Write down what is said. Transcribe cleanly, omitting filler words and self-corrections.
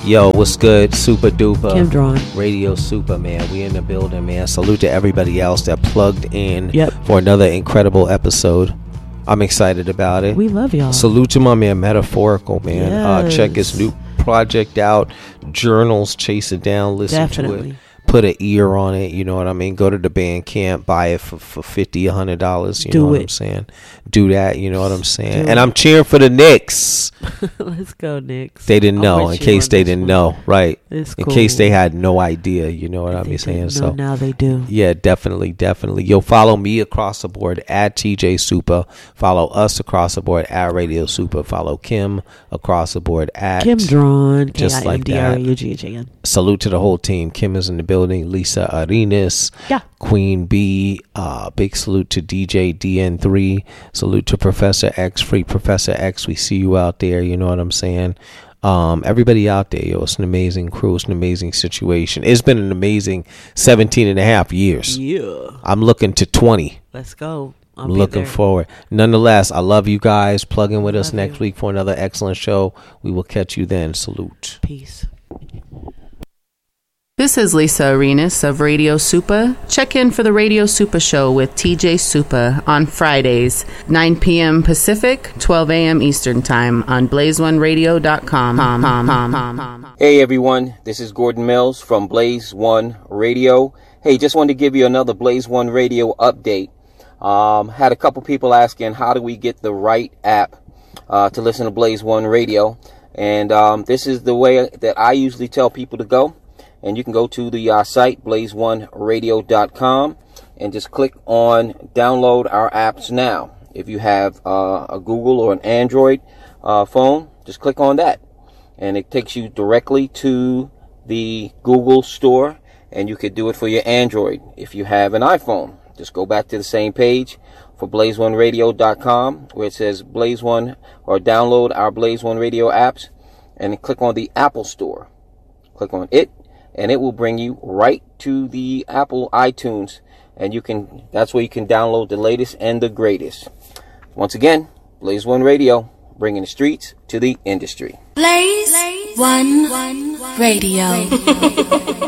Yo, what's good? Super duper. Kim Drawn. Radio Super, man. We in the building, man. Salute to everybody else that plugged in Yep. for another incredible episode. I'm excited about it. We love y'all. Salute to my man Metaphorical, man. Yes. Check his new project out. Journals, chase it down, listen Definitely. to it. Put an ear on it, you know what I mean? Go to the Bandcamp, buy it for $50, $100, you Do know what it. I'm saying? Do that, you know what I'm saying? Do And it. I'm cheering for the Knicks. Let's go, Knicks. They didn't I'm know, with in you case on they this didn't one. know, right? It's In cool. case they had no idea, you know what I'm They saying? didn't know, So now they do. yeah, definitely. Yo, follow me across the board at TJ Super. Follow us across the board at Radio Super. Follow Kim across the board at Kim Drawn. Just like that. KIMDRAUGHAN. Salute to the whole team. Kim is in the building. Lisa Arenas. Yeah. Queen B. Big salute to DJ DN3. Salute to Professor X. Free Professor X. We see you out there. You know what I'm saying? Everybody out there, yo, it's an amazing crew. It's an amazing situation. It's been an amazing 17 and a half years. Yeah. I'm looking to 20. Let's go. I'm looking forward. Nonetheless, I love you guys. Plug in with us next week for another excellent show. We will catch you then. Salute. Peace. This is Lisa Arenas of Radio Super. Check in for the Radio Super Show with TJ Super on Fridays, 9 p.m. Pacific, 12 a.m. Eastern Time on BlazeOneRadio.com. Hey everyone, this is Gordon Mills from Blaze One Radio. Hey, just wanted to give you another Blaze One Radio update. Had a couple people asking how do we get the right app to listen to Blaze One Radio, and this is the way that I usually tell people to go. And you can go to the site blazeoneradio.com and just click on download our apps now. If you have a Google or an Android phone, just click on that and it takes you directly to the Google store, and you could do it for your Android. If you have an iPhone, just go back to the same page for blazeoneradio.com where it says Blaze One, or download our Blaze One Radio apps, and then click on the Apple Store. Click on it, and it will bring you right to the Apple iTunes, and that's where you can download the latest and the greatest. Once again, Blaze One Radio, bringing the streets to the industry. Blaze One Radio.